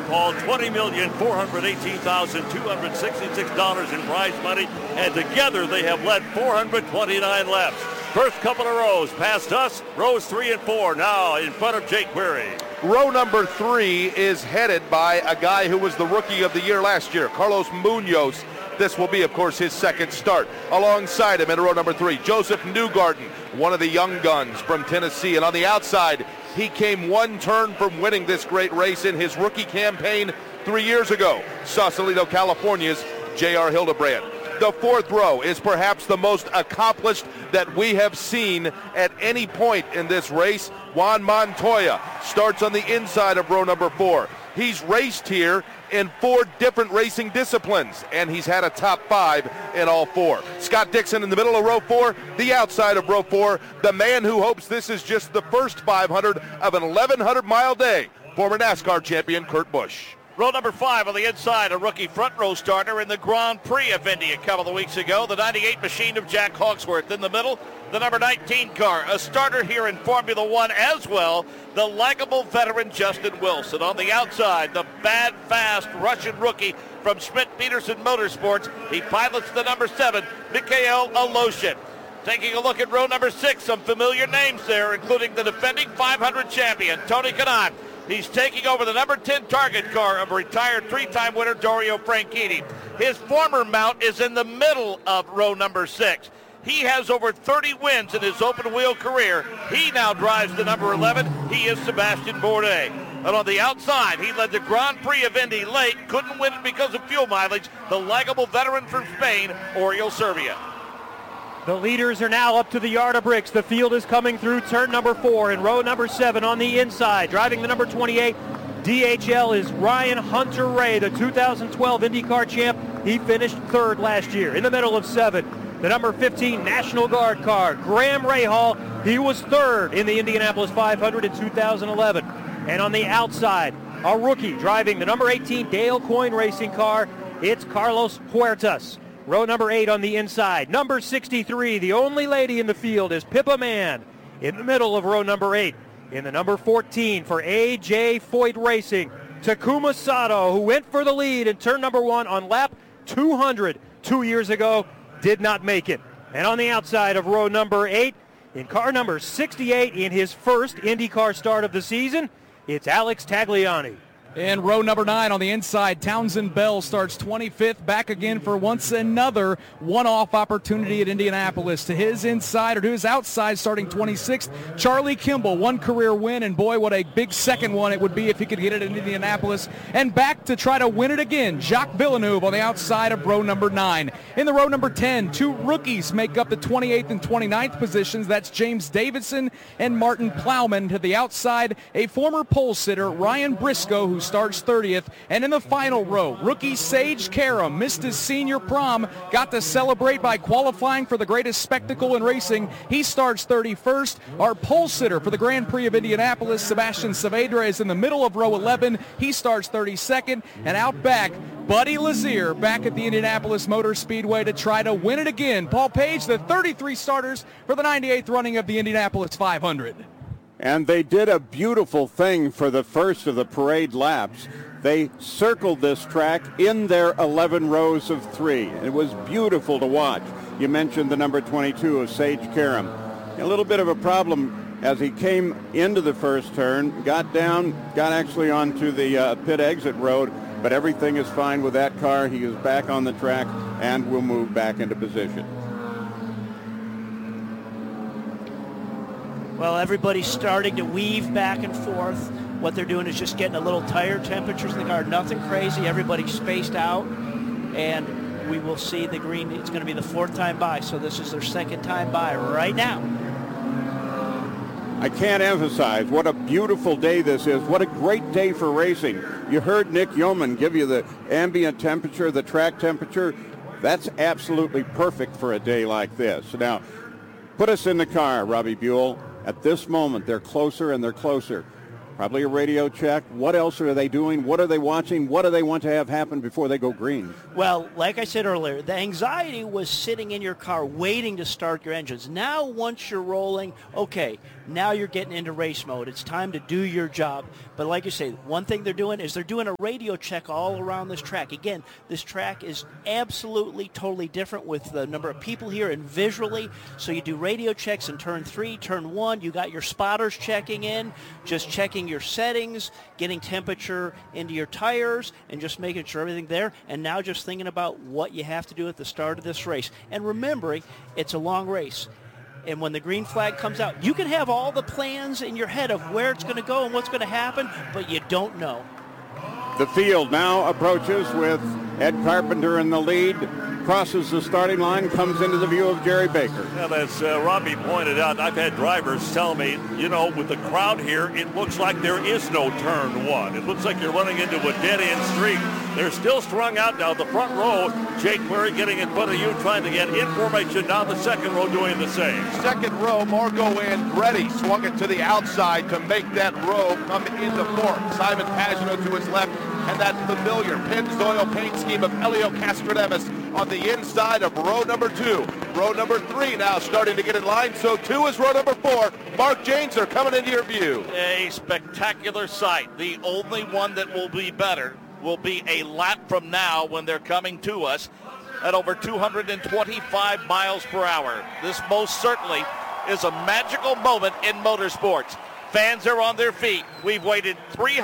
Paul, $20,418,266 in prize money, and together they have led 429 laps. First couple of rows past us, rows 3 and 4 now in front of Jake Query. Row number 3 is headed by a guy who was the Rookie of the Year last year, Carlos Munoz. This will be, of course, his second start. Alongside him in row number 3, Joseph Newgarden, one of the young guns from Tennessee. And on the outside, he came one turn from winning this great race in his rookie campaign 3 years ago, Sausalito, California's J.R. Hildebrand. The fourth row is perhaps the most accomplished that we have seen at any point in this race. Juan Montoya starts on the inside of row number 4. He's raced here in 4 different racing disciplines, and he's had a top 5 in all 4. Scott Dixon in the middle of row 4, the outside of row 4, the man who hopes this is just the first 500 of an 1,100-mile day, former NASCAR champion Kurt Busch. Row number 5 on the inside, a rookie front row starter in the Grand Prix of Indy a couple of weeks ago, the 98 machine of Jack Hawksworth. In the middle, the number 19 car, a starter here in Formula One as well, the likable veteran Justin Wilson. On the outside, the bad, fast Russian rookie from Schmidt-Peterson Motorsports. He pilots the number 7, Mikhail Aloshin. Taking a look at row number 6, some familiar names there, including the defending 500 champion, Tony Kanaan. He's taking over the number 10 target car of retired 3-time winner Dario Franchitti. His former mount is in the middle of row number 6. He has over 30 wins in his open wheel career. He now drives the number 11. He is Sebastian Bourdais. And on the outside, he led the Grand Prix of Indy late, couldn't win it because of fuel mileage, the likable veteran from Spain, Oriol Servia. The leaders are now up to the yard of bricks. The field is coming through turn number 4 in row number 7 on the inside. Driving the number 28 DHL is Ryan Hunter-Reay, the 2012 IndyCar champ. He finished 3rd last year. In the middle of 7, the number 15 National Guard car, Graham Rahal. He was 3rd in the Indianapolis 500 in 2011. And on the outside, a rookie driving the number 18 Dale Coyne racing car. It's Carlos Huertas. Row number 8 on the inside. Number 63, the only lady in the field, is Pippa Mann in the middle of row number 8. In the number 14 for A.J. Foyt Racing, Takuma Sato, who went for the lead in turn number 1 on lap 200 2 years ago, did not make it. And on the outside of row number 8, in car number 68 in his first IndyCar start of the season, it's Alex Tagliani. In row number 9 on the inside, Townsend Bell starts 25th, back again for once another one-off opportunity at Indianapolis. To his inside, or to his outside, starting 26th, Charlie Kimball, one career win, and boy, what a big second one it would be if he could get it in Indianapolis. And back to try to win it again, Jacques Villeneuve on the outside of row number 9. In the row number 10, 2 rookies make up the 28th and 29th positions. That's James Davidson and Martin Plowman. To the outside, a former pole sitter, Ryan Briscoe, who starts 30th. And in the final row, rookie Sage Karam missed his senior prom, got to celebrate by qualifying for the greatest spectacle in racing. He starts 31st. Our pole sitter for the Grand Prix of Indianapolis, Sebastian Saavedra, is in the middle of row 11. He starts 32nd. And out back, Buddy Lazier back at the Indianapolis Motor Speedway to try to win it again. Paul Page, the 33 starters for the 98th running of the Indianapolis 500. And they did a beautiful thing for the first of the parade laps. They circled this track in their 11 rows of 3. It was beautiful to watch. You mentioned the number 22 of Sage Karam. A little bit of a problem as he came into the first turn, got down, got actually onto the pit exit road, but everything is fine with that car. He is back on the track and will move back into position. Well, everybody's starting to weave back and forth. What they're doing is just getting a little tire temperatures in the car. Nothing crazy. Everybody's spaced out. And we will see the green. It's going to be the 4th time by. So this is their 2nd time by right now. I can't emphasize what a beautiful day this is. What a great day for racing. You heard Nick Yeoman give you the ambient temperature, the track temperature. That's absolutely perfect for a day like this. Now, put us in the car, Robbie Buell. At this moment, they're closer and they're closer. Probably a radio check. What else are they doing? What are they watching? What do they want to have happen before they go green? Well, like I said earlier, the anxiety was sitting in your car waiting to start your engines. Now, once you're rolling, okay, now you're getting into race mode. It's time to do your job. But like you say, one thing they're doing is they're doing a radio check all around this track. Again, this track is absolutely, totally different with the number of people here and visually. So you do radio checks in turn 3, turn 1. You got your spotters checking in, just checking your settings, getting temperature into your tires, and just making sure everything there. And now just thinking about what you have to do at the start of this race. And remembering, it's a long race. And when the green flag comes out, you can have all the plans in your head of where it's going to go and what's going to happen, but you don't know. The field now approaches with Ed Carpenter in the lead, crosses the starting line, comes into the view of Jerry Baker. Well, as Robbie pointed out, I've had drivers tell me, you know, with the crowd here, it looks like there is no turn 1. It looks like you're running into a dead-end street. They're still strung out down the front row. Jake Query getting in front of you, trying to get information down the second row, doing the same. Second row, Marco Andretti swung it to the outside to make that row come into form. Simon Pagano to his left, and that familiar Pennzoil paint scheme of Elio Castroneves on the inside of row number 2. Row number 3 now starting to get in line, so too is row number 4. Mark Janes are coming into your view. A spectacular sight. The only one that will be better will be a lap from now when they're coming to us at over 225 miles per hour. This most certainly is a magical moment in motorsports. Fans are on their feet. We've waited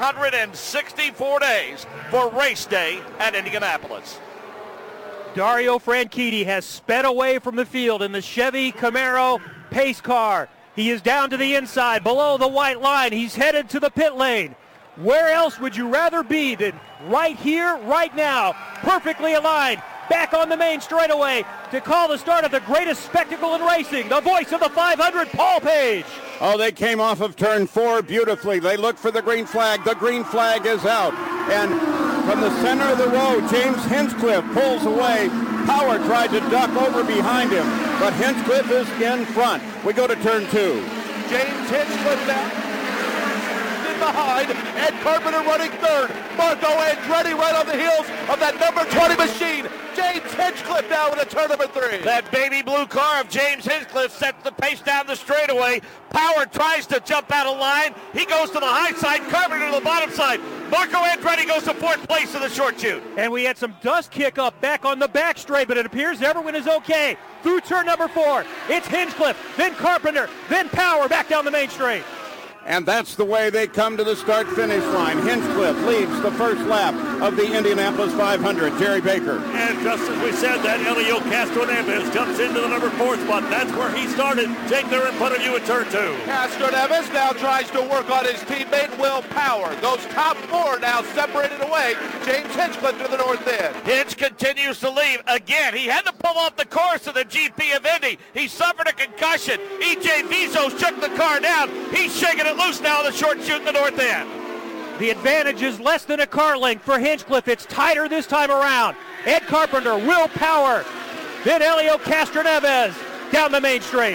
364 days for race day at Indianapolis. Dario Franchitti has sped away from the field in the Chevy Camaro pace car. He is down to the inside, below the white line. He's headed to the pit lane. Where else would you rather be than right here, right now, perfectly aligned, back on the main straightaway to call the start of the greatest spectacle in racing, the voice of the 500, Paul Page. Oh, they came off of turn 4 beautifully. They look for the green flag. The green flag is out. And from the center of the row, James Hinchcliffe pulls away. Power tried to duck over behind him, but Hinchcliffe is in front. We go to turn 2. James Hinchcliffe now behind. Ed Carpenter running 3rd. Marco Andretti right on the heels of that number 20 machine. James Hinchcliffe now in a turn number 3. That baby blue car of James Hinchcliffe sets the pace down the straightaway. Power tries to jump out of line. He goes to the high side, Carpenter to the bottom side. Marco Andretti goes to 4th place in the short chute. And we had some dust kick up back on the back straight, but it appears everyone is okay. Through turn number 4, it's Hinchcliffe, then Carpenter, then Power back down the main straight. And that's the way they come to the start-finish line. Hinchcliffe leads the first lap of the Indianapolis 500. Jerry Baker. And just as we said, that Elio Castroneves jumps into the number 4 spot. That's where he started. Jake, they're in front of you at turn 2. Castroneves now tries to work on his teammate Will Power. Those top 4 now separated away. James Hinchcliffe to the north end. Hinch continues to lead. Again, he had to pull off the course of the GP of Indy. He suffered a concussion. E.J. Vizos shook the car down. He's shaking it loose now in the short chute in the north end. The advantage is less than a car length for Hinchcliffe. It's tighter this time around. Ed Carpenter, Will Power, then Elio Castroneves down the main straight.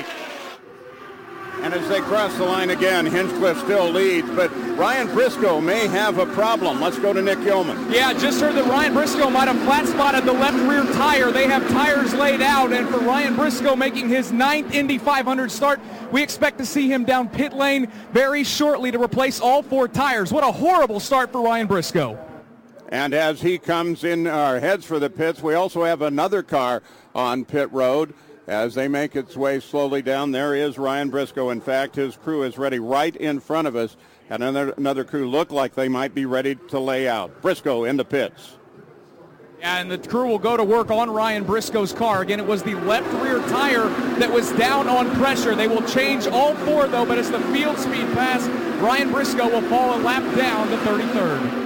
And as they cross the line again, Hinchcliffe still leads, but Ryan Briscoe may have a problem. Let's go to Nick Yeoman. Yeah, just heard that Ryan Briscoe might have flat spotted the left rear tire. They have tires laid out, and for Ryan Briscoe making his 9th Indy 500 start, we expect to see him down pit lane very shortly to replace all 4 tires. What a horrible start for Ryan Briscoe. And as he comes in, heads for the pits, we also have another car on pit road. As they make its way slowly down, there is Ryan Briscoe. In fact, his crew is ready right in front of us, and another crew look like they might be ready to lay out. Briscoe in the pits. And the crew will go to work on Ryan Briscoe's car. Again, it was the left rear tire that was down on pressure. They will change all 4, though, but as the field speed pass, Ryan Briscoe will fall a lap down to 33rd.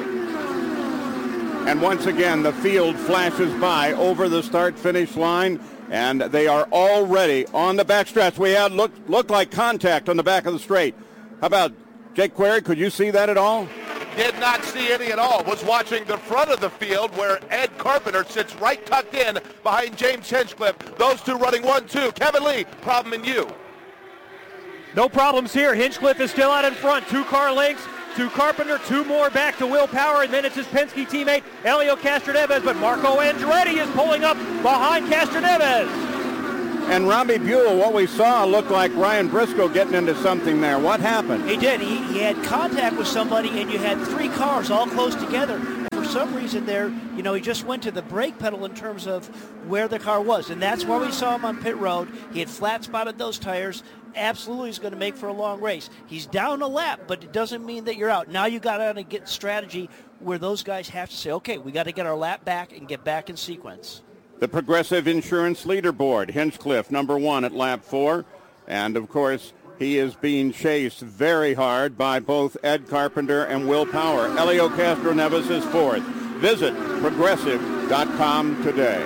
And once again, the field flashes by over the start-finish line, and they are already on the backstretch. We had looked like contact on the back of the straight. How about Jake Query? Could you see that at all? Did not see any at all. Was watching the front of the field where Ed Carpenter sits right tucked in behind James Hinchcliffe. Those 2 running 1-2. Kevin Lee, problem in you. No problems here. Hinchcliffe is still out in front. 2 car lengths. to Carpenter, 2 more back to Will Power, and then it's his Penske teammate Helio Castroneves, but Marco Andretti is pulling up behind Castroneves. And Robbie Buell, what we saw looked like Ryan Briscoe getting into something there. What happened? He did. He had contact with somebody, and you had 3 cars all close together. And for some reason there, he just went to the brake pedal in terms of where the car was. And that's why we saw him on pit road. He had flat spotted those tires. Absolutely is going to make for a long race. He's down a lap, but it doesn't mean that you're out. Now you got to get strategy where those guys have to say, okay, we got to get our lap back and get back in sequence. The Progressive Insurance Leaderboard, Hinchcliffe number 1 at lap 4. And, of course, he is being chased very hard by both Ed Carpenter and Will Power. Helio Castroneves is 4th. Visit progressive.com today.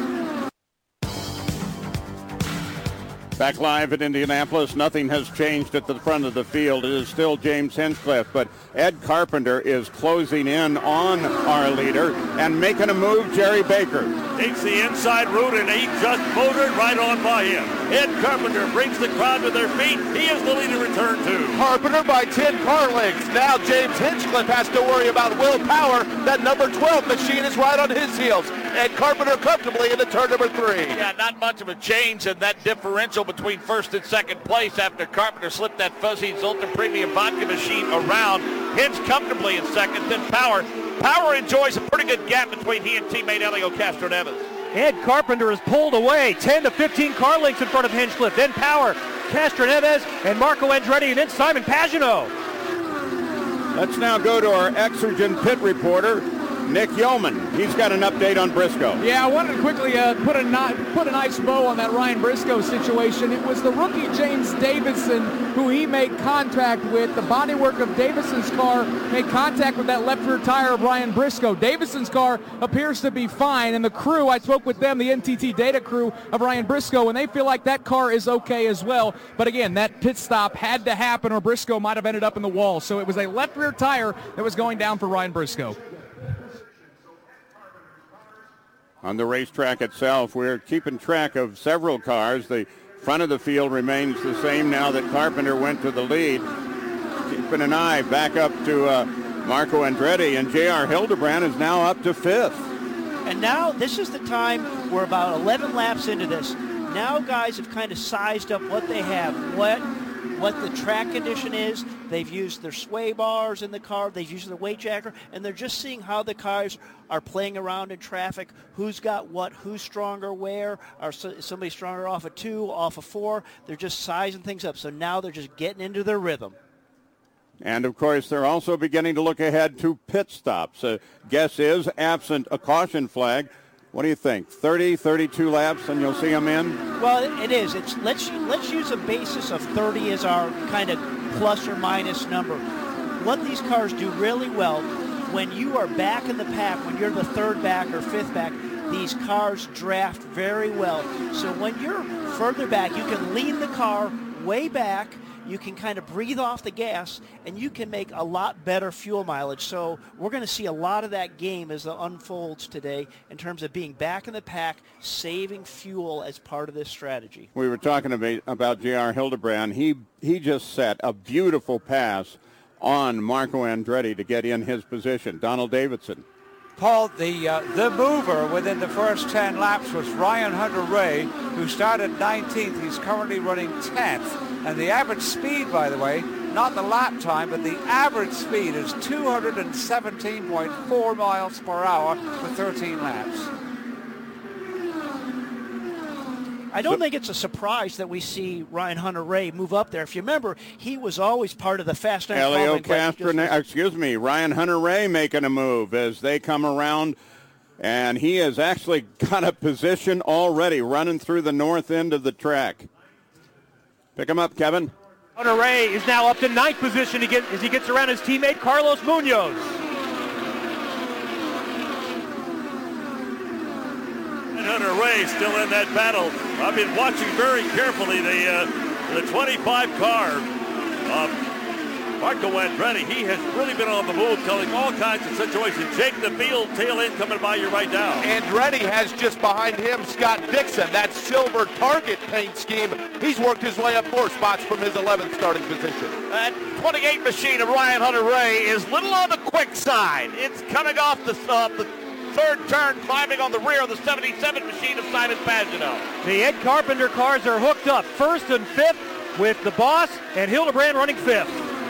Back live at Indianapolis, nothing has changed at the front of the field. It is still James Hinchcliffe, but Ed Carpenter is closing in on our leader and making a move, Jerry Baker. Takes the inside route, and he just motored right on by him. Ed Carpenter brings the crowd to their feet. He is the lead in return, too. Carpenter by 10 car lengths. Now James Hinchcliffe has to worry about Will Power. That number 12 machine is right on his heels. Ed Carpenter comfortably into turn number 3. Yeah, not much of a change in that differential between first and second place after Carpenter slipped that Fuzzy's Ultra Premium Vodka machine around. Hinch comfortably in second, then Power. Power enjoys a pretty good gap between he and teammate Helio Castroneves. Ed Carpenter is pulled away, 10 to 15 car lengths in front of Hinchcliffe. Then Power, Castroneves, and Marco Andretti, and then Simon Pagenaud. Let's now go to our Exergen pit reporter, Nick Yeoman. He's got an update on Briscoe. Yeah, I wanted to quickly put a nice bow on that Ryan Briscoe situation. It was the rookie James Davison who he made contact with. The bodywork of Davison's car made contact with that left rear tire of Ryan Briscoe. Davison's car appears to be fine, and the crew, I spoke with them, the NTT data crew of Ryan Briscoe, and they feel like that car is okay as well. But again, that pit stop had to happen or Briscoe might have ended up in the wall. So it was a left rear tire that was going down for Ryan Briscoe. On the racetrack itself, we're keeping track of several cars. The front of the field remains the same now that Carpenter went to the lead. Keeping an eye back up to Marco Andretti, and J.R. Hildebrand is now up to 5th. And now this is the time, we're about 11 laps into this. Now guys have kind of sized up what they have, what the track condition is. They've used their sway bars in the car. They've used their weight jacker, and they're just seeing how the cars are playing around in traffic, who's got what, who's stronger where, is somebody stronger off of 2, off of 4. They're just sizing things up. So now they're just getting into their rhythm. And, of course, they're also beginning to look ahead to pit stops. Guess is, absent a caution flag, what do you think? 30, 32 laps, and you'll see them in? Well, it is. Let's use a basis of 30 as our kind of plus or minus number. What these cars do really well, when you are back in the pack, when you're the 3rd back or 5th back, these cars draft very well. So when you're further back, you can lean the car way back. You can kind of breathe off the gas, and you can make a lot better fuel mileage. So we're going to see a lot of that game as it unfolds today in terms of being back in the pack, saving fuel as part of this strategy. We were talking about J.R. Hildebrand. He just set a beautiful pass on Marco Andretti to get in his position. Donald Davidson. Paul, the mover within the first 10 laps was Ryan Hunter-Reay, who started 19th. He's currently running 10th. And the average speed, by the way, not the lap time, but the average speed is 217.4 miles per hour for 13 laps. I don't think it's a surprise that we see Ryan Hunter-Reay move up there. If you remember, he was always part of the Fast 9 Helio Ryan Hunter-Reay making a move as they come around, and he has actually got a position already running through the north end of the track. Pick him up, Kevin. Hunter-Reay is now up to 9th position as he gets around his teammate Carlos Munoz. And Hunter-Reay still in that battle. I've been watching very carefully the 25 car of Marco Andretti, he has really been on the move, telling all kinds of situations. Jake the field, tail end coming by you right now. Andretti has just behind him Scott Dixon, that silver target paint scheme. He's worked his way up 4 spots from his 11th starting position. That 28 machine of Ryan Hunter-Reay is little on the quick side. It's coming off the third turn, climbing on the rear of the 77 machine of Simon Pagenaud. The Ed Carpenter cars are hooked up, 1st and 5th, with the boss and Hildebrand running 5th.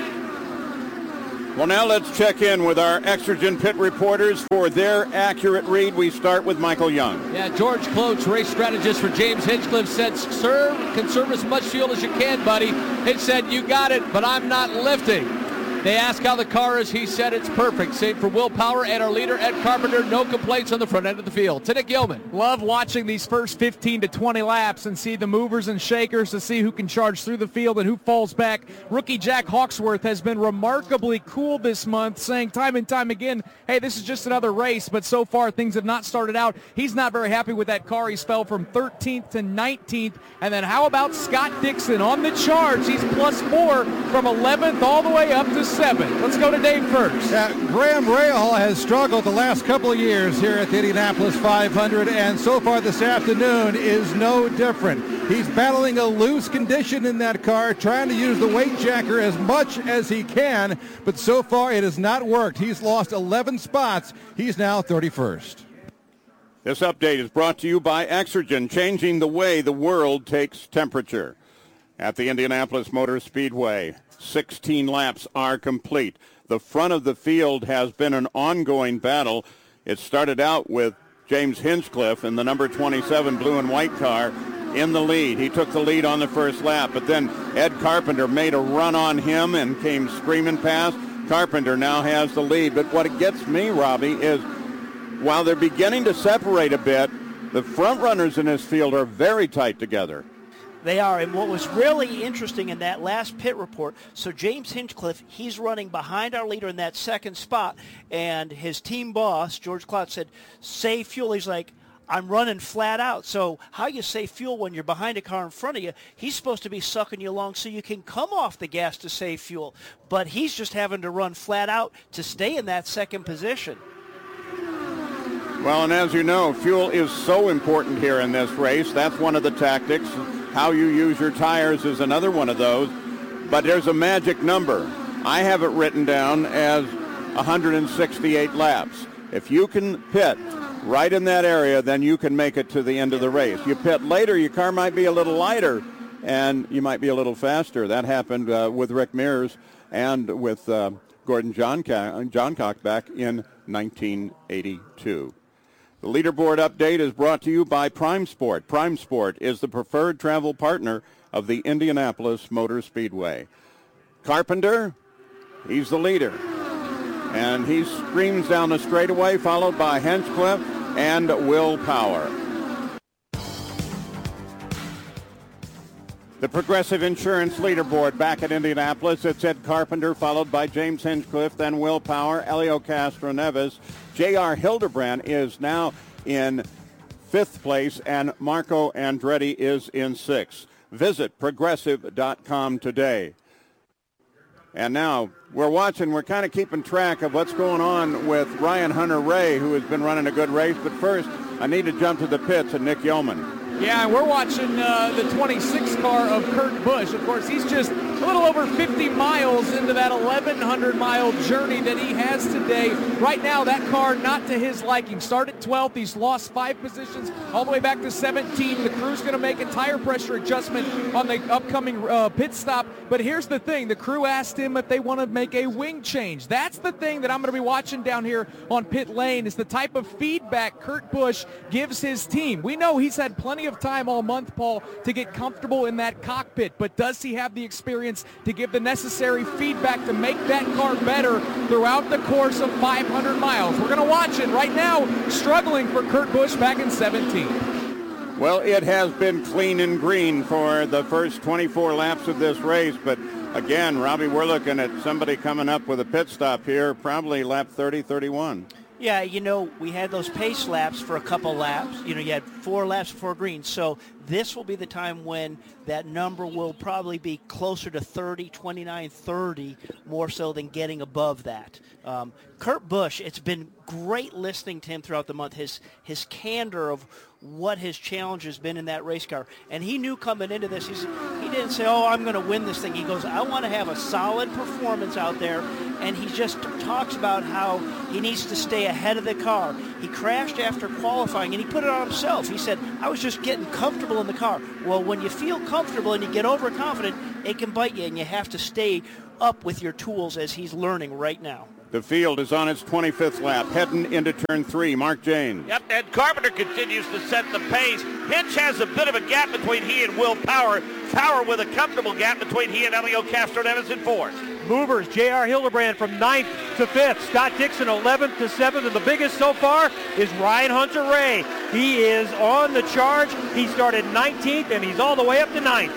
Well, now let's check in with our Exergen pit reporters for their accurate read. We start with Michael Young. Yeah, George Cloach, race strategist for James Hinchcliffe, said, "Sir, conserve as much fuel as you can, buddy." Hinch said, "You got it, but I'm not lifting." They asked how the car is. He said it's perfect. Same for Will Power and our leader, Ed Carpenter. No complaints on the front end of the field. To Nick Gilman. Love watching these first 15 to 20 laps and see the movers and shakers to see who can charge through the field and who falls back. Rookie Jack Hawksworth has been remarkably cool this month, saying time and time again, hey, this is just another race, but so far things have not started out. He's not very happy with that car. He's fell from 13th to 19th. And then how about Scott Dixon on the charge? He's +4 from 11th all the way up to 7th. Let's go to Dave first. Graham Rahal has struggled the last couple of years here at the Indianapolis 500, and so far this afternoon is no different. He's battling a loose condition in that car, trying to use the weight jacker as much as he can, but so far it has not worked. He's lost 11 spots. He's now 31st. This update is brought to you by Exergen, changing the way the world takes temperature. At the Indianapolis Motor Speedway, 16 laps are complete. The front of the field has been an ongoing battle. It started out with James Hinchcliffe in the number 27 blue and white car in the lead. He took the lead on the first lap, but then Ed Carpenter made a run on him and came screaming past. Carpenter now has the lead, but what it gets me, Robbie, is while they're beginning to separate a bit, the front runners in this field are very tight together. They are, and what was really interesting in that last pit report, so James Hinchcliffe, he's running behind our leader in that second spot, and his team boss, George Clout, said, save fuel. He's like, I'm running flat out. So how you save fuel when you're behind a car in front of you? He's supposed to be sucking you along so you can come off the gas to save fuel, but he's just having to run flat out to stay in that second position. Well, and as you know, fuel is so important here in this race. That's one of the tactics. How you use your tires is another one of those. But there's a magic number. I have it written down as 168 laps. If you can pit right in that area, then you can make it to the end of the race. You pit later, your car might be a little lighter, and you might be a little faster. That happened with Rick Mears and with Gordon Johncock back in 1982. The leaderboard update is brought to you by Prime Sport. Prime Sport is the preferred travel partner of the Indianapolis Motor Speedway. Carpenter, he's the leader. And he screams down the straightaway, followed by Hinchcliffe and Will Power. The Progressive Insurance leaderboard back at Indianapolis. It's Ed Carpenter, followed by James Hinchcliffe, then Will Power, Elio Castro-Neves. J.R. Hildebrand is now in 5th place, and Marco Andretti is in 6th. Visit progressive.com today. And now we're kind of keeping track of what's going on with Ryan Hunter-Reay, who has been running a good race. But first, I need to jump to the pits and Nick Yeoman. Yeah, and we're watching the 26 car of Kurt Busch. Of course, he's just a little over 50 miles into that 1,100-mile journey that he has today. Right now, that car not to his liking. Started 12th. He's lost 5 positions all the way back to 17. The crew's going to make a tire pressure adjustment on the upcoming pit stop. But here's the thing. The crew asked him if they want to make a wing change. That's the thing that I'm going to be watching down here on pit lane is the type of feedback Kurt Busch gives his team. We know he's had plenty of time all month, Paul, to get comfortable in that cockpit, but does he have the experience to give the necessary feedback to make that car better throughout the course of 500 miles? We're going to watch it right now, struggling for Kurt Busch back in 17. Well, it has been clean and green for the first 24 laps of this race, but again, Robbie, we're looking at somebody coming up with a pit stop here, probably lap 30, 31. Yeah, we had those pace laps for a couple laps. You had 4 laps before green. So this will be the time when that number will probably be closer to 30, 29, 30, more so than getting above that. Kurt Busch, it's been great listening to him throughout the month, his candor of what his challenge has been in that race car. And he knew coming into this, he didn't say, I'm going to win this thing. He goes, I want to have a solid performance out there. And he just talks about how he needs to stay ahead of the car. He crashed after qualifying, and he put it on himself. He said, I was just getting comfortable in the car. Well, when you feel comfortable and you get overconfident, it can bite you, and you have to stay up with your tools as he's learning right now. The field is on its 25th lap, heading into turn 3. Mark Jaynes. Yep, and Carpenter continues to set the pace. Hinch has a bit of a gap between he and Will Power. Power with a comfortable gap between he and Elio Castroneves in 4th. Movers, J.R. Hildebrand from 9th to 5th. Scott Dixon 11th to 7th. And the biggest so far is Ryan Hunter-Reay. He is on the charge. He started 19th, and he's all the way up to 9th.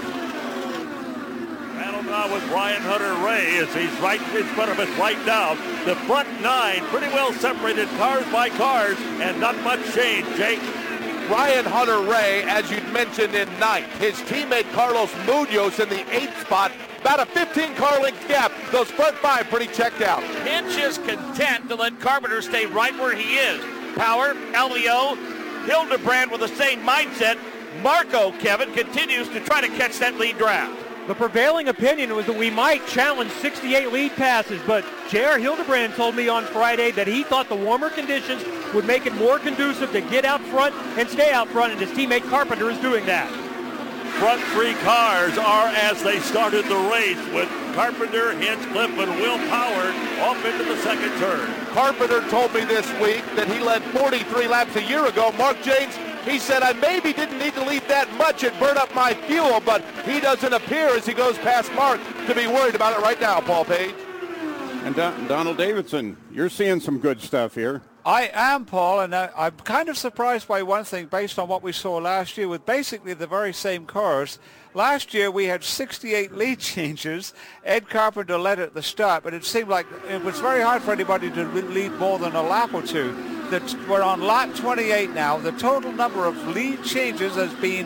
Battle now with Ryan Hunter-Reay as he's right in front of us right now. The front 9 pretty well separated cars by cars, and not much change, Jake. Ryan Hunter-Reay, as you'd mentioned, in 9th. His teammate Carlos Munoz in the 8th spot. About a 15-car length gap. Those front 5 pretty checked out. Hinch is content to let Carpenter stay right where he is. Power, Elio, Hildebrand with the same mindset. Marco, Kevin, continues to try to catch that lead draft. The prevailing opinion was that we might challenge 68 lead passes, but J.R. Hildebrand told me on Friday that he thought the warmer conditions would make it more conducive to get out front and stay out front, and his teammate Carpenter is doing that. Front 3 cars are as they started the race with Carpenter, Hinchcliffe, and Will Power off into the second turn. Carpenter told me this week that he led 43 laps a year ago. Mark Jaynes, he said, I maybe didn't need to lead that much and burn up my fuel, but he doesn't appear as he goes past Mark to be worried about it right now, Paul Page. And Donald Davidson, you're seeing some good stuff here. I am, Paul, and I'm kind of surprised by one thing based on what we saw last year with basically the very same cars. Last year we had 68 lead changes. Ed Carpenter led at the start, but it seemed like it was very hard for anybody to lead more than a lap or two. We're on lap 28 now. The total number of lead changes has been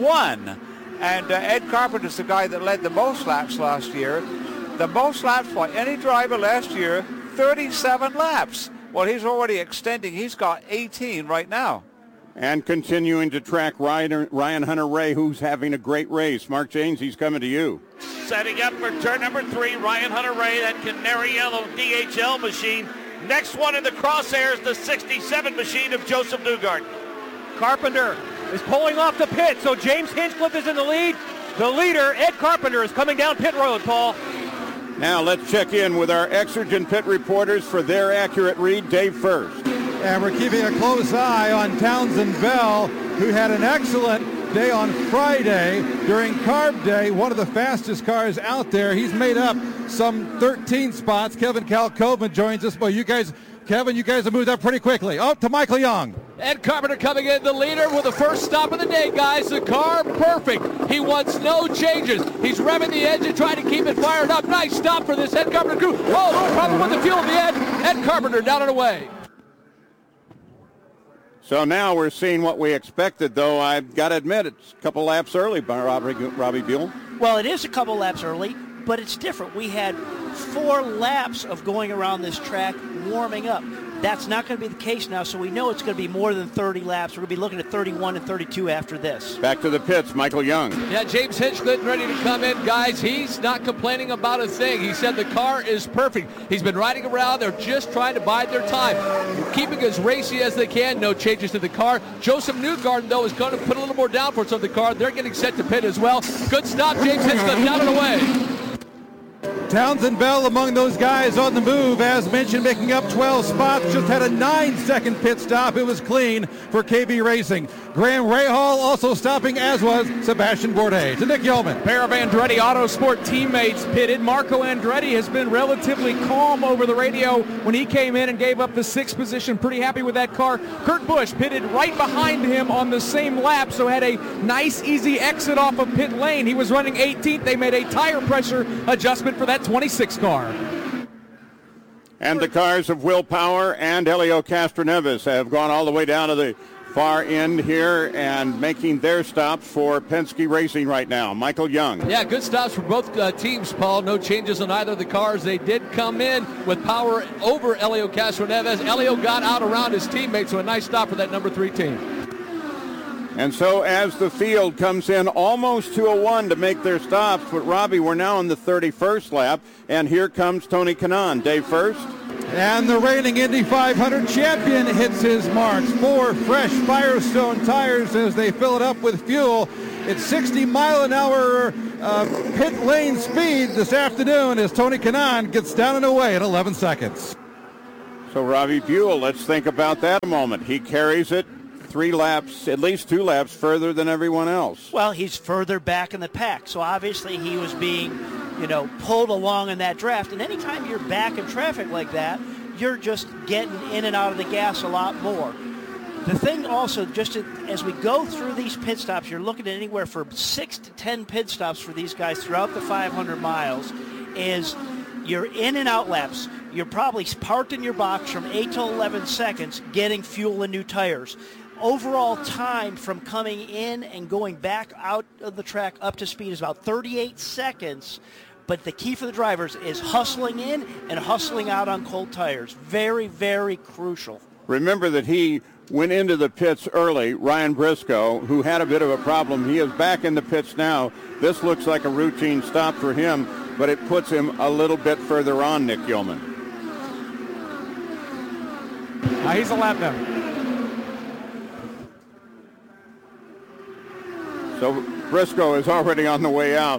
1. And Ed Carpenter's the guy that led the most laps last year. The most laps by any driver last year, 37 laps. Well, he's already extending. He's got 18 right now. And continuing to track Ryan Hunter-Reay, who's having a great race. Mark Jaynes, he's coming to you. Setting up for turn number 3, Ryan Hunter-Reay, that canary yellow DHL machine. Next one in the crosshairs, the 67 machine of Joseph Newgarden. Carpenter is pulling off the pit, so James Hinchcliffe is in the lead. The leader, Ed Carpenter, is coming down pit road, Paul. Now let's check in with our Exergen pit reporters for their accurate read. Dave first. And we're keeping a close eye on Townsend Bell, who had an excellent day on Friday during Carb Day, one of the fastest cars out there. He's made up some 13 spots. Kevin Kalkoven joins us. Well, Kevin, you guys have moved up pretty quickly. Oh, to Michael Young. Ed Carpenter coming in, the leader with the first stop of the day, guys. The car, perfect. He wants no changes. He's revving the engine, trying to keep it fired up. Nice stop for this Ed Carpenter crew. Oh, no problem with the fuel at the end. Ed Carpenter down and away. So now we're seeing what we expected, though I've got to admit it's a couple laps early by Robbie Buell. Well, it is a couple laps early, but it's different. We had 4 laps of going around this track warming up. That's not going to be the case now, so we know it's going to be more than 30 laps. We're going to be looking at 31 and 32 after this. Back to the pits, Michael Young. Yeah, James Hinchcliffe ready to come in. Guys, he's not complaining about a thing. He said the car is perfect. He's been riding around. They're just trying to bide their time, keeping as racy as they can. No changes to the car. Joseph Newgarden, though, is going to put a little more downforce on the car. They're getting set to pit as well. Good stop, James Hinchcliffe down and away. Townsend Bell among those guys on the move, as mentioned, making up 12 spots. Just had a 9-second pit stop. It was clean for KB Racing. Graham Rahal also stopping, as was Sebastian Bourdais. To Nick Yeoman. Pair of Andretti Autosport teammates pitted. Marco Andretti has been relatively calm over the radio when he came in and gave up the 6th position. Pretty happy with that car. Kurt Busch pitted right behind him on the same lap, so had a nice, easy exit off of pit lane. He was running 18th. They made a tire pressure adjustment for that 26 car. And the cars of Will Power and Helio Castroneves have gone all the way down to the far end here and making their stops for Penske Racing right now. Michael Young. Yeah, good stops for both teams, Paul. No changes on either of the cars. They did come in with Power over Helio Castroneves. Helio got out around his teammates, so a nice stop for that number 3 team. And so as the field comes in almost to a 1 to make their stops, but Robbie, we're now on the 31st lap, and here comes Tony Kanaan. Dave First. And the reigning Indy 500 champion hits his marks. 4 fresh Firestone tires as they fill it up with fuel. It's 60-mile-an-hour pit lane speed this afternoon as Tony Kanaan gets down and away in 11 seconds. So Robbie Buell, let's think about that a moment. He carries it 3 laps, at least 2 laps further than everyone else. Well, he's further back in the pack, so obviously he was being, pulled along in that draft. And anytime you're back in traffic like that, you're just getting in and out of the gas a lot more. The thing also, just as we go through these pit stops, you're looking at anywhere from 6 to 10 pit stops for these guys throughout the 500 miles, is you're in and out laps. You're probably parked in your box from 8 to 11 seconds getting fuel and new tires. Overall time from coming in and going back out of the track up to speed is about 38 seconds. But the key for the drivers is hustling in and hustling out on cold tires. Very, very crucial. Remember that he went into the pits early, Ryan Briscoe, who had a bit of a problem. He is back in the pits now. This looks like a routine stop for him, but it puts him a little bit further on, Nick Yeoman. He's a lap down. So Briscoe is already on the way out.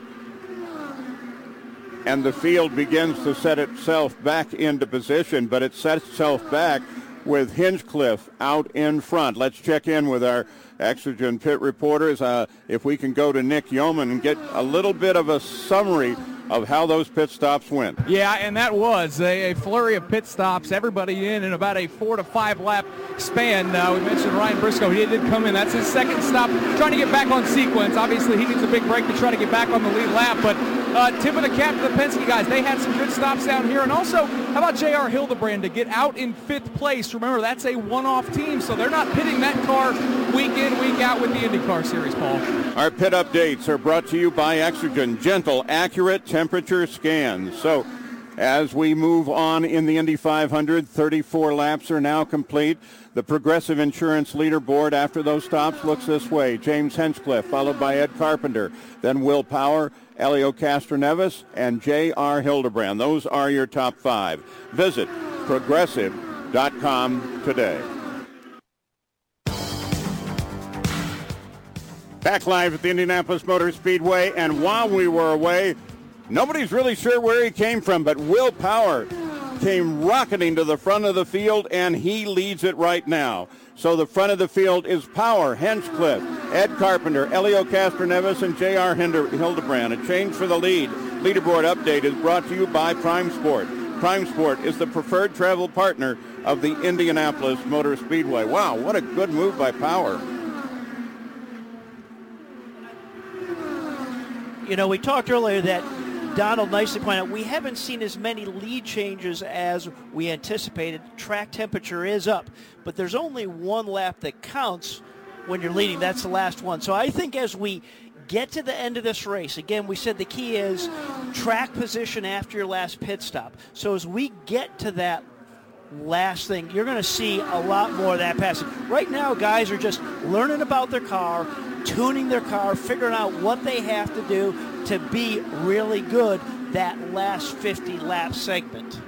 And the field begins to set itself back into position, but it sets itself back with Hinchcliffe out in front. Let's check in with our Exergen pit reporters. If we can go to Nick Yeoman and get a little bit of a summary of how those pit stops went. Yeah, and that was a flurry of pit stops. Everybody in about a 4 to 5 lap span. We mentioned Ryan Briscoe. He did come in. That's his second stop. Trying to get back on sequence. Obviously, he needs a big break to try to get back on the lead lap. But tip of the cap to the Penske guys. They had some good stops down here. And also, how about J.R. Hildebrand to get out in 5th place? Remember, that's a one-off team, so they're not pitting that car week in, week out with the IndyCar Series, Paul. Our pit updates are brought to you by Exergen. Gentle, accurate temperature scans. So as we move on in the Indy 500, 34 laps are now complete. The Progressive Insurance leaderboard after those stops looks this way. James Hinchcliffe, followed by Ed Carpenter, then Will Power, Helio Castroneves, and J.R. Hildebrand. Those are your top 5. Visit progressive.com today. Back live at the Indianapolis Motor Speedway, and while we were away, nobody's really sure where he came from, but Will Power came rocketing to the front of the field, and he leads it right now. So the front of the field is Power, Hinchcliffe, Ed Carpenter, Helio Castroneves, and J.R. Hildebrand. A change for the lead. Leaderboard update is brought to you by Prime Sport. Prime Sport is the preferred travel partner of the Indianapolis Motor Speedway. Wow, what a good move by Power. We talked earlier that Donald nicely pointed out we haven't seen as many lead changes as we anticipated. Track temperature is up, but there's only one lap that counts when you're leading. That's the last one. So I think as we get to the end of this race, again, we said the key is track position after your last pit stop. So as we get to that last thing, you're going to see a lot more of that passing. Right now, guys are just learning about their car, tuning their car, figuring out what they have to do to be really good that last 50-lap segment.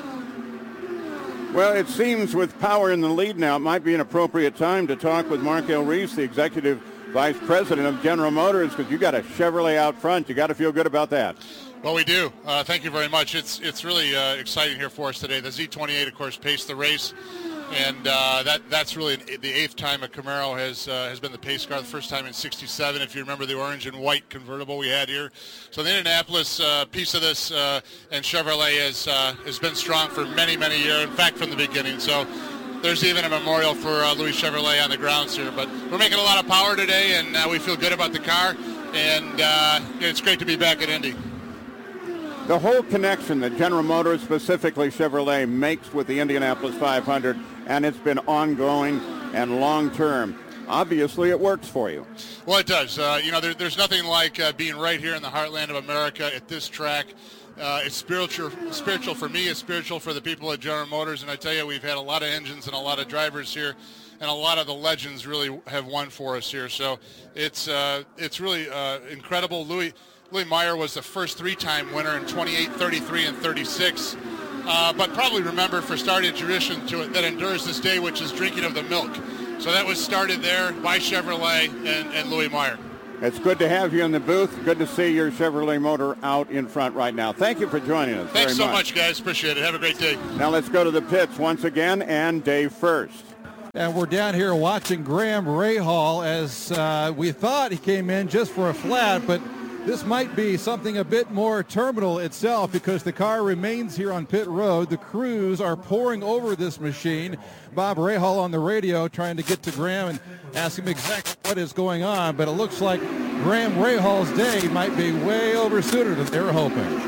Well, it seems with Power in the lead now, it might be an appropriate time to talk with Markel Reese, the Executive Vice President of General Motors, because you got a Chevrolet out front. You got to feel good about that. Well, we do. Thank you very much. It's really exciting here for us today. The Z28, of course, paced the race, and that's really the 8th time a Camaro has been the pace car. The first time in '67, if you remember the orange and white convertible we had here. So the Indianapolis piece of this and Chevrolet has been strong for many, many years. In fact, from the beginning. So there's even a memorial for Louis Chevrolet on the grounds here. But we're making a lot of power today, and we feel good about the car. And it's great to be back at Indy. The whole connection that General Motors, specifically Chevrolet, makes with the Indianapolis 500, and it's been ongoing and long-term. Obviously, it works for you. Well, it does. There's nothing like being right here in the heartland of America at this track. It's spiritual for me. It's spiritual for the people at General Motors. And I tell you, we've had a lot of engines and a lot of drivers here, and a lot of the legends really have won for us here. So it's really incredible. Louis Meyer was the first three-time winner in 28, 33, and 36. But probably remembered for starting a tradition that endures this day, which is drinking of the milk. So that was started there by Chevrolet and Louis Meyer. It's good to have you in the booth. Good to see your Chevrolet motor out in front right now. Thank you for joining us. Thanks so much, guys. Appreciate it. Have a great day. Now let's go to the pits once again, and Dave first. And we're down here watching Graham Rahal as we thought he came in just for a flat, but this might be something a bit more terminal itself because the car remains here on pit road. The crews are pouring over this machine. Bob Rahal on the radio trying to get to Graham and ask him exactly what is going on, but it looks like Graham Rahal's day might be way oversuited than they were hoping.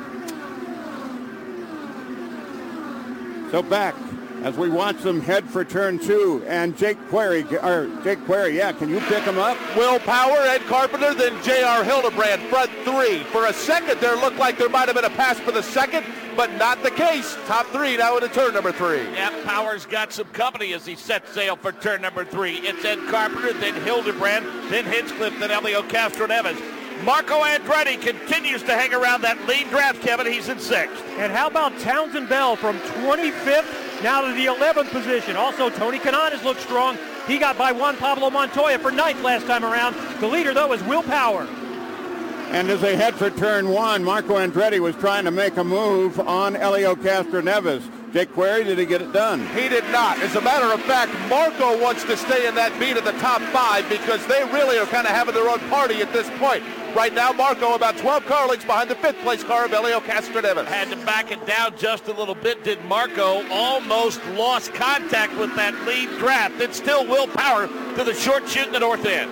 So back as we watch them head for turn 2, and Jake Query, yeah, can you pick him up? Will Power, Ed Carpenter, then J.R. Hildebrand, front 3. For a second there looked like there might have been a pass for the second, but not the case. Top 3 now into turn number 3. Yeah, Power's got some company as he sets sail for turn number 3. It's Ed Carpenter, then Hildebrand, then Hinchcliffe, then Elio Castroneves. Marco Andretti continues to hang around that lead draft, Kevin. He's in 6th. And how about Townsend Bell from 25th now to the 11th position? Also, Tony Kanaan has looked strong. He got by Juan Pablo Montoya for 9th last time around. The leader, though, is Will Power. And as they head for turn 1, Marco Andretti was trying to make a move on Elio Castroneves. Jake Query, did he get it done? He did not. As a matter of fact, Marco wants to stay in that beat of the top 5 because they really are kind of having their own party at this point. Right now, Marco about 12 car lengths behind the 5th place car of Elio Castroneves. Had to back it down just a little bit, did Marco. Almost lost contact with that lead draft. It's still Will Power to the short chute in the north end.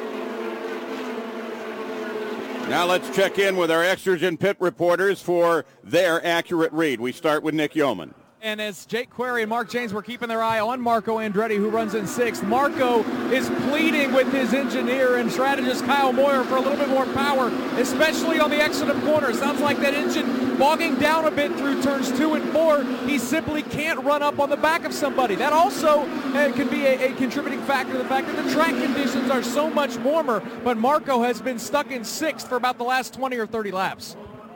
Now let's check in with our Exergen pit reporters for their accurate read. We start with Nick Yeoman. And as Jake Query and Mark James were keeping their eye on Marco Andretti, who runs in 6th, Marco is pleading with his engineer and strategist Kyle Moyer for a little bit more power, especially on the exit of corner. Sounds like that engine bogging down a bit through turns 2 and 4. He simply can't run up on the back of somebody. That also can be a contributing factor to the fact that the track conditions are so much warmer, but Marco has been stuck in 6th for about the last 20 or 30 laps.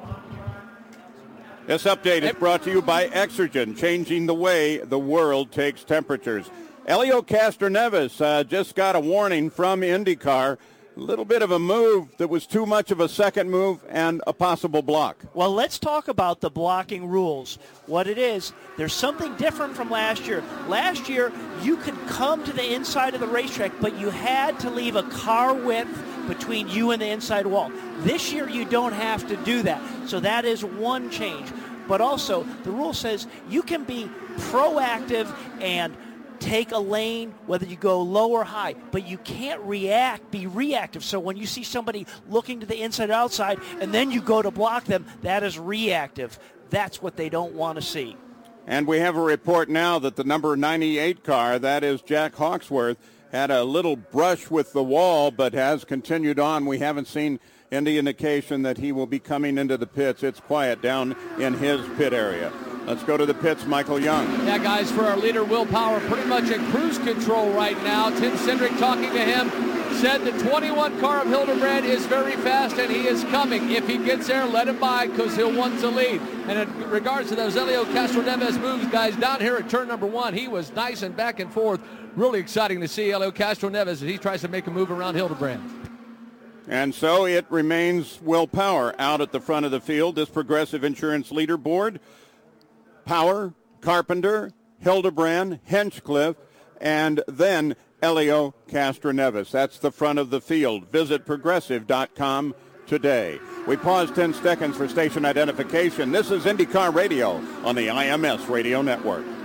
This update is brought to you by Exergen, changing the way the world takes temperatures. Elio Castroneves just got a warning from IndyCar. A little bit of a move that was too much of a second move and a possible block. Well, let's talk about the blocking rules. What it is, there's something different from last year. Last year, you could come to the inside of the racetrack, but you had to leave a car width between you and the inside wall. This year, you don't have to do that. So that is one change. But also, the rule says you can be proactive and take a lane, whether you go low or high, but you can't be reactive. So when you see somebody looking to the inside or outside, and then you go to block them, that is reactive. That's what they don't want to see. And we have a report now that the number 98 car, that is Jack Hawksworth, had a little brush with the wall, but has continued on. We haven't seen any indication that he will be coming into the pits. It's quiet down in his pit area. Let's go to the pits, Michael Young. Yeah, guys, for our leader, Will Power, pretty much in cruise control right now. Tim Cindric talking to him, said the 21 car of Hildebrand is very fast and he is coming. If he gets there, let him by because he'll want to lead. And in regards to those Elio Castroneves moves, guys, down here at turn number 1, he was nice and back and forth. Really exciting to see Elio Castroneves as he tries to make a move around Hildebrand. And so it remains Will Power out at the front of the field. This Progressive Insurance leaderboard, Power, Carpenter, Hildebrand, Hinchcliffe, and then Elio Castroneves. That's the front of the field. Visit Progressive.com today. We pause 10 seconds for station identification. This is IndyCar Radio on the IMS Radio Network.